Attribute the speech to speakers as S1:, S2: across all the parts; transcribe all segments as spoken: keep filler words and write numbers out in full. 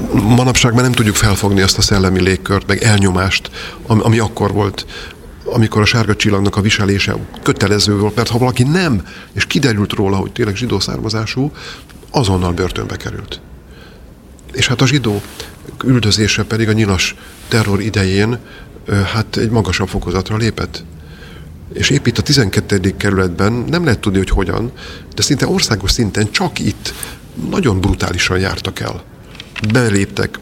S1: manapság már nem tudjuk felfogni azt a szellemi légkört, meg elnyomást, ami, ami akkor volt, amikor a sárga csillagnak a viselése kötelező volt, mert ha valaki nem, és kiderült róla, hogy tényleg zsidó származású, azonnal börtönbe került. És hát a zsidó üldözése pedig a nyilas terror idején hát egy magasabb fokozatra lépett. És épp itt a tizenkettedik kerületben nem lehet tudni, hogy hogyan, de szinte országos szinten csak itt nagyon brutálisan jártak el. Beléptek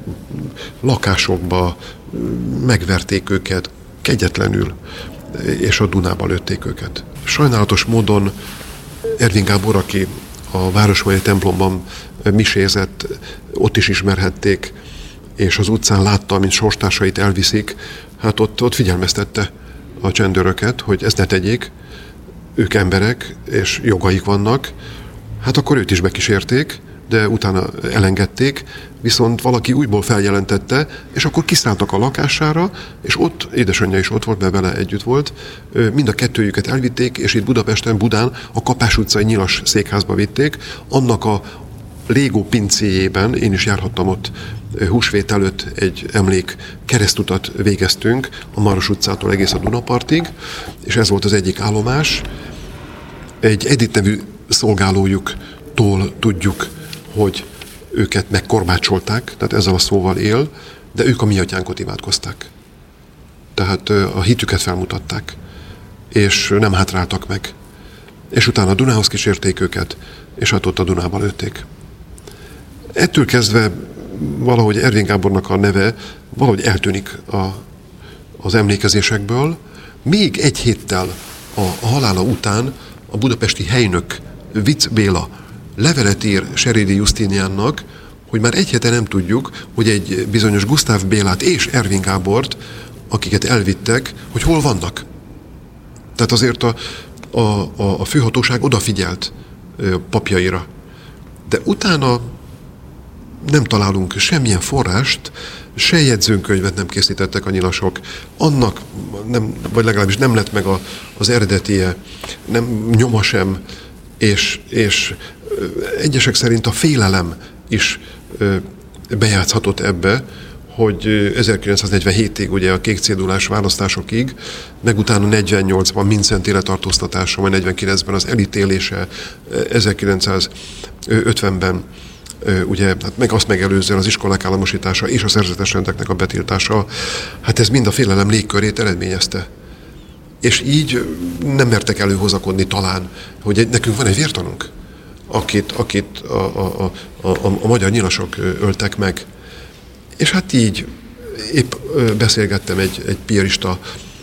S1: lakásokba, megverték őket kegyetlenül, és a Dunába lőtték őket. Sajnálatos módon Ervin Gábor, aki a Városmajori templomban misézett, ott is ismerhették, és az utcán látta, mint sorstársait elviszik, hát ott, ott figyelmeztette a csendőröket, hogy ezt ne tegyék, ők emberek, és jogaik vannak, hát akkor őt is bekísérték, de utána elengedték, viszont valaki újból feljelentette, és akkor kiszálltak a lakására, és ott, édesanyja is ott volt, mert vele együtt volt, mind a kettőjüket elvitték, és itt Budapesten, Budán a Kapás utcai nyilas székházba vitték, annak a Légó pincéjében, én is járhattam ott húsvét előtt, egy emlék keresztutat végeztünk a Maros utcától egész a Dunapartig, és ez volt az egyik állomás. Egy Edith nevű szolgálójuktól tudjuk, hogy őket megkorbácsolták, tehát ezzel a szóval él, de ők a mi atyánkot imádkozták. Tehát a hitüket felmutatták, és nem hátráltak meg. És utána a Dunához kísérték őket, és hát ott a Dunába lőtték. Ettől kezdve valahogy Ervin Gábornak a neve valahogy eltűnik a, az emlékezésekből. Még egy héttel a, a halála után a budapesti helynök Vic Béla levelet ír Serédi Justiniannak, hogy már egy hete nem tudjuk, hogy egy bizonyos Gusztáv Bélát és Ervin Gábort, akiket elvittek, hogy hol vannak. Tehát azért a, a, a, a főhatóság odafigyelt papjaira. De utána nem találunk semmilyen forrást, se jegyzőkönyvet nem készítettek a nyilasok. Annak, nem, vagy legalábbis nem lett meg a, az eredetie, nem nyoma sem, és, és egyesek szerint a félelem is bejátszhatott ebbe, hogy ezerkilencszáznegyvenhétig, ugye a kék cédulás választásokig, meg utána negyvennyolcban Mincent élettartóztatása, majd negyvenkilencben az elítélése, ezerkilencszázötvenben ugye, hát meg azt megelőzően az iskolák államosítása és a szerzetes rendeknek a betiltása, hát ez mind a félelem légkörét eredményezte. És így nem mertek előhozakodni talán, hogy egy, nekünk van egy vértanunk, akit, akit a, a, a, a, a magyar nyilasok öltek meg. És hát így épp beszélgettem egy, egy piarista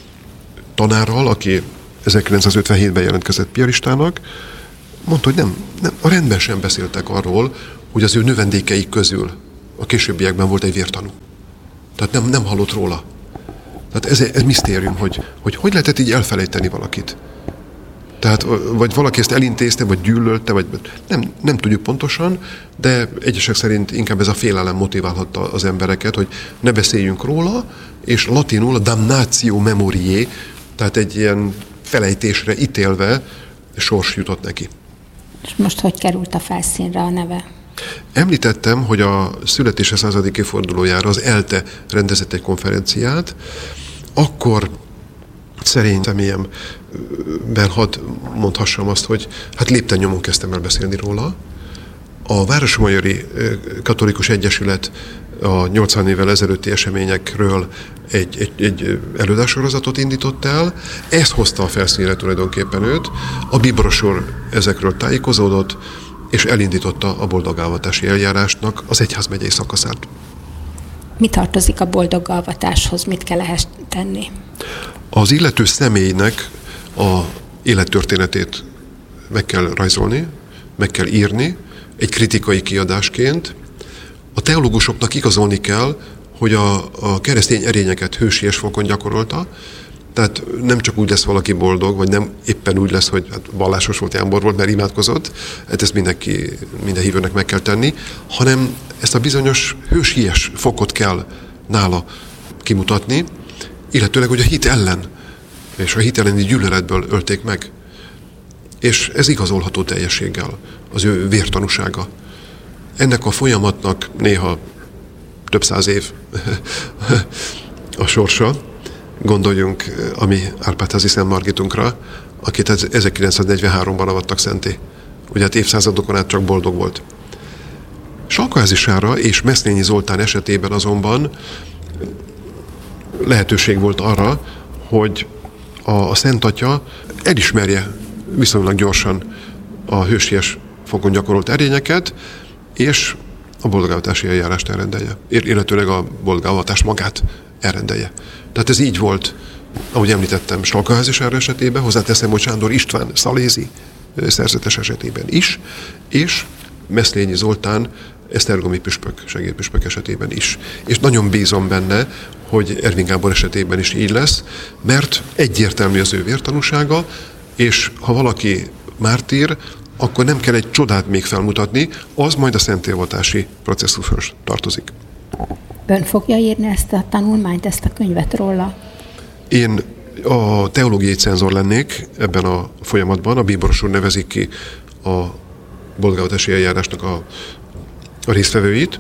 S1: tanárral, aki ezerkilencszázötvenhétben jelentkezett piaristának, mondta, hogy nem, nem, a rendben sem beszéltek arról, hogy az ő növendékeik közül a későbbiekben volt egy vértanú. Tehát nem, nem hallott róla. Tehát ez, ez misztérium, hogy, hogy hogy lehetett így elfelejteni valakit. Tehát vagy valaki ezt elintézte, vagy gyűlölte, vagy nem, nem tudjuk pontosan, de egyesek szerint inkább ez a félelem motiválhatta az embereket, hogy ne beszéljünk róla, és latinul a damnatio memoriae, tehát egy ilyen felejtésre ítélve sors jutott neki.
S2: És most hogy került a felszínre a neve?
S1: Említettem, hogy a születése századik évfordulójára az ELTE rendezett egy konferenciát, akkor szerény személyemben hadd mondhassam azt, hogy hát lépten nyomon kezdtem el beszélni róla. A Városmajori Katolikus Egyesület a nyolcvan évvel ezelőtti eseményekről egy, egy, egy előadássorozatot indított el. Ez hozta a felszínre tulajdonképpen őt. A Bibrosor ezekről tájékozódott, és elindította a boldogálvatási eljárásnak az egyházmegyei szakaszát.
S2: Mi tartozik a boldogálvatáshoz? Mit kell ehhez tenni?
S1: Az illető személynek a élettörténetét meg kell rajzolni, meg kell írni, egy kritikai kiadásként. A teológusoknak igazolni kell, hogy a, a keresztény erényeket hősies fokon gyakorolta, tehát nem csak úgy lesz valaki boldog, vagy nem éppen úgy lesz, hogy hát vallásos volt, jámbor volt, mert imádkozott, hát ezt mindenki, minden hívőnek meg kell tenni, hanem ezt a bizonyos hősies fokot kell nála kimutatni, illetőleg, hogy a hit ellen, és a hit elleni gyűlöletből ölték meg. És ez igazolható teljességgel, az ő vértanúsága. Ennek a folyamatnak néha több száz év a sorsa. Gondoljunk a mi Árpád-házi Szent Margitunkra, akit ezerkilencszáznegyvenháromban avattak szenté. Ugye hát évszázadokon át csak boldog volt. Salkaházi Sára és Meszlényi Zoltán esetében azonban lehetőség volt arra, hogy a, a Szent Atya elismerje viszonylag gyorsan a hősies fokon gyakorolt erényeket, és a boldogálvatási eljárást elrendelje, illetőleg a boldogálvatást magát elrendelje. Tehát ez így volt, ahogy említettem, Salkaházi Sára esetében, hozzáteszem, hogy Sándor István szalézi szerzetes esetében is, és Meszlényi Zoltán esztergomi püspök, segédpüspök esetében is. És nagyon bízom benne, hogy Ervin Gábor esetében is így lesz, mert egyértelmű az ő vértanúsága, és ha valaki mártír, akkor nem kell egy csodát még felmutatni, az majd a szentélvatási processzushoz tartozik.
S2: Ön fogja írni ezt a tanulmányt, ezt a könyvet róla?
S1: Én a teológiai cenzor lennék ebben a folyamatban. A bíboros úr nevezik ki a boldogálvatási eljárásnak a, a résztvevőit,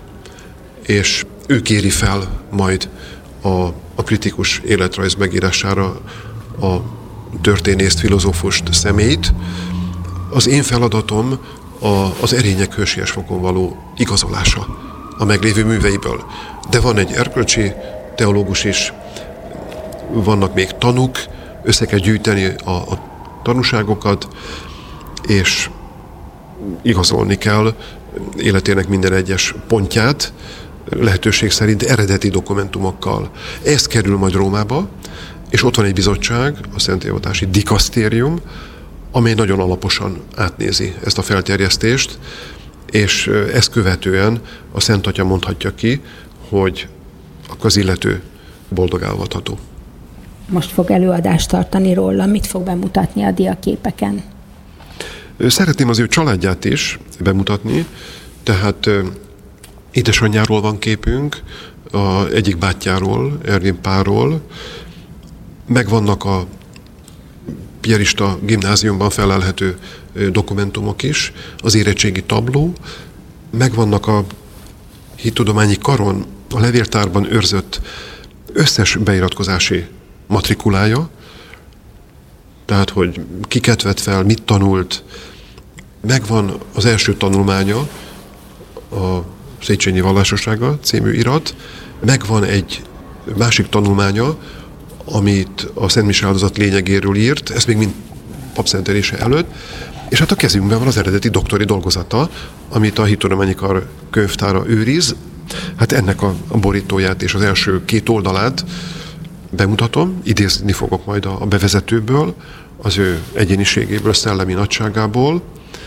S1: és ő kéri fel majd a, a kritikus életrajz megírására a történészt, filozófust, személyt. Az én feladatom a, az erények hősies fokon való igazolása a meglévő műveiből. De van egy erkölcsi teológus is, vannak még tanúk, össze kell gyűjteni a, a tanúságokat, és igazolni kell életének minden egyes pontját, lehetőség szerint eredeti dokumentumokkal. Ez kerül majd Rómába, és ott van egy bizottság, a Szentélvatási Dikasztérium, amely nagyon alaposan átnézi ezt a felterjesztést, és ezt követően a Szent Atya mondhatja ki, hogy az illető boldogálvatható.
S2: Most fog előadást tartani róla, mit fog bemutatni a diaképeken?
S1: Szeretném az ő családját is bemutatni, tehát édesanyjáról van képünk, a egyik bátyjáról, Ervin Pálról, megvannak a piarista gimnáziumban felelhető dokumentumok is, az érettségi tabló, megvannak a hittudományi karon, a levéltárban őrzött összes beiratkozási matrikulája, tehát, hogy kiket vett fel, mit tanult, megvan az első tanulmánya, a Széchenyi Vallásossága című irat, megvan egy másik tanulmánya, amit a Szent Mise áldozat lényegéről írt, ez még mind papszentelése előtt, és hát a kezünkben van az eredeti doktori dolgozata, amit a Hittudományi Kar könyvtára őriz. Hát ennek a, a borítóját és az első két oldalát bemutatom, idézni fogok majd a, a bevezetőből, az ő egyéniségéből, szellemi nagyságából,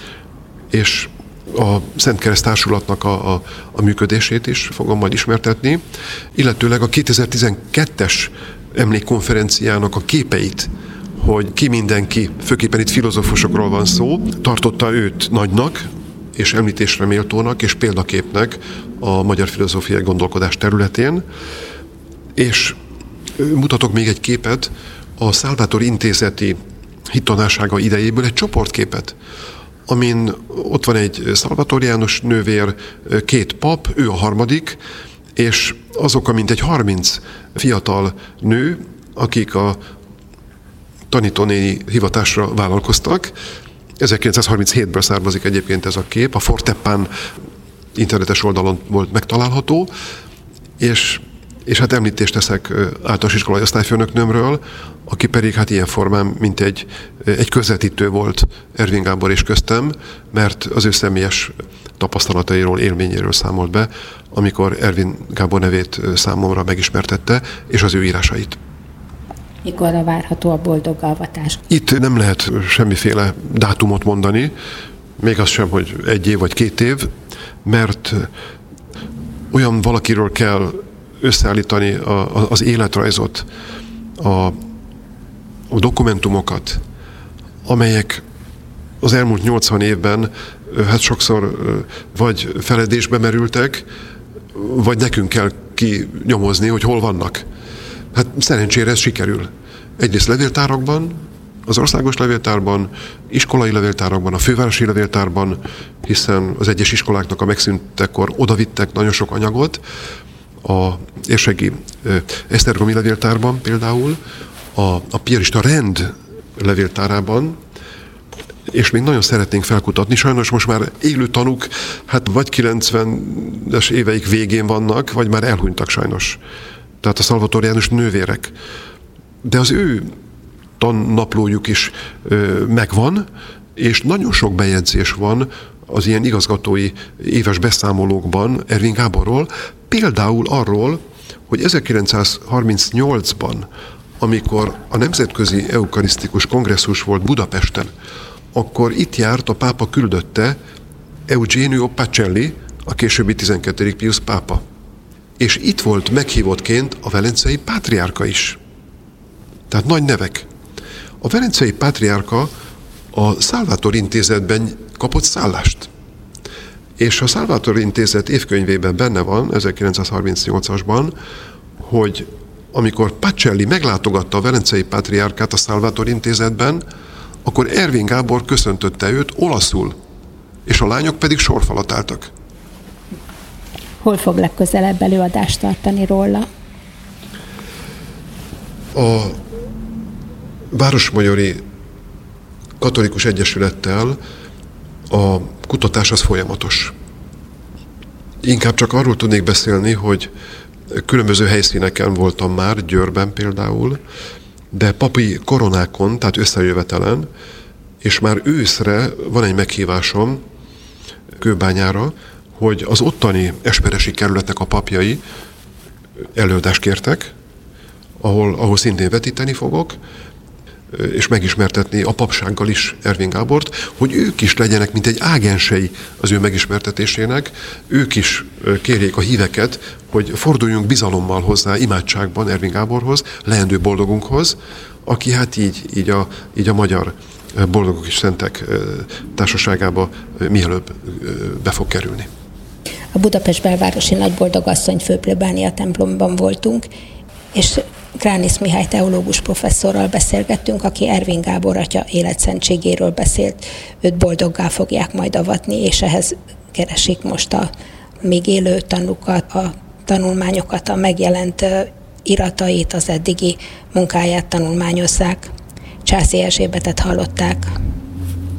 S1: és a Szent Kereszt Társulatnak a, a, a működését is fogom majd ismertetni, illetőleg a kétezer-tizenkettes emlékkonferenciának a képeit, hogy ki mindenki, főképpen itt filozófusokról van szó, tartotta őt nagynak, és említésre méltónak, és példaképnek a magyar filozófiai gondolkodás területén. És mutatok még egy képet a Salvator intézeti hittanársága idejéből, egy csoportképet, amin ott van egy szalvatoriánus nővér, két pap, ő a harmadik, és azok a mintegy harminc fiatal nő, akik a tanítónéni hivatásra vállalkoztak. ezerkilencszázharminchétből származik egyébként ez a kép, a Fortepan internetes oldalon volt megtalálható, és, és hát említést teszek általános iskolai osztályfőnöknőmről, aki pedig hát ilyen formán, mint egy, egy közvetítő volt Ervin Gábor és köztem, mert az ő személyes tapasztalatairól, élményéről számolt be, amikor Ervin Gábor nevét számomra megismertette, és az ő írásait.
S2: Mikorra várható a boldoggalvatás?
S1: Itt nem lehet semmiféle dátumot mondani, még az sem, hogy egy év vagy két év, mert olyan valakiről kell összeállítani a, a, az életrajzot, a, a dokumentumokat, amelyek az elmúlt nyolcvan évben hát sokszor vagy feledésbe merültek, vagy nekünk kell kinyomozni, hogy hol vannak. Hát szerencsére ez sikerül. Egyrészt levéltárakban, az országos levéltárban, iskolai levéltárakban, a fővárosi levéltárban, hiszen az egyes iskoláknak a megszűntekor odavittek nagyon sok anyagot, a érsegi esztergomi levéltárban például, a, a piarista rend levéltárában, és még nagyon szeretnénk felkutatni. Sajnos most már élő tanúk, hát vagy kilencvenes éveik végén vannak, vagy már elhunytak sajnos. Tehát a szalvatoriánus nővérek. De az ő tannaplójuk is ö, megvan, és nagyon sok bejegyzés van az ilyen igazgatói éves beszámolókban Ervin Gáborról, például arról, hogy ezerkilencszázharmincnyolcban, amikor a Nemzetközi Eukarisztikus Kongresszus volt Budapesten, akkor itt járt a pápa küldötte Eugenio Pacelli, a későbbi tizenkettedik Piusz pápa. És itt volt meghívottként a velencei pátriárka is. Tehát nagy nevek. A velencei pátriárka a Salvator intézetben kapott szállást. És a Salvator intézet évkönyvében benne van, ezerkilencszázharmincnyolcasban, hogy amikor Pacelli meglátogatta a velencei pátriárkát a Salvator intézetben, akkor Ervin Gábor köszöntötte őt olaszul, és a lányok pedig sorfalat álltak.
S2: Hol fog legközelebb előadást tartani róla?
S1: A Városmajori Katolikus Egyesülettel a kutatás az folyamatos. Inkább csak arról tudnék beszélni, hogy különböző helyszíneken voltam már, Győrben például, de papi koronákon, tehát összejövetelen, és már őszre van egy meghívásom Kőbányára, hogy az ottani esperesi kerületnek a papjai előadást kértek, ahol, ahol szintén vetíteni fogok, és megismertetni a papsággal is Ervin Gábort, hogy ők is legyenek, mint egy ágensei az ő megismertetésének, ők is kérjék a híveket, hogy forduljunk bizalommal hozzá imádságban Ervin Gáborhoz, leendő boldogunkhoz, aki hát így, így, a, így a magyar boldogok és szentek társaságába mielőbb be fog kerülni.
S2: A Budapest belvárosi Nagyboldogasszony főplébánia templomban voltunk, és Kránisz Mihály teológus professzorral beszélgettünk, aki Ervin Gábor atya életszentségéről beszélt. Őt boldoggá fogják majd avatni, és ehhez keresik most a még élő tanúkat, a tanulmányokat, a megjelent iratait, az eddigi munkáját tanulmányozzák. Császi Erzsébetet hallották.